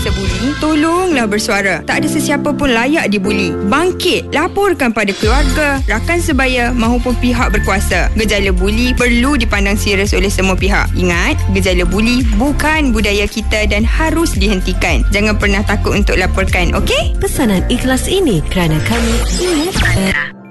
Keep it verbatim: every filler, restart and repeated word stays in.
rasa buli, tolonglah bersuara. Tak ada sesiapa pun layak dibuli. Bangkit, laporkan pada keluarga, rakan sebaya mahupun pihak berkuasa. Gejala buli perlu dipandang serius oleh semua pihak. Ingat, gejala buli bukan budaya kita dan harus dihentikan. Jangan pernah takut untuk laporkan, okey? Pesanan ikhlas ini kerana kami ingat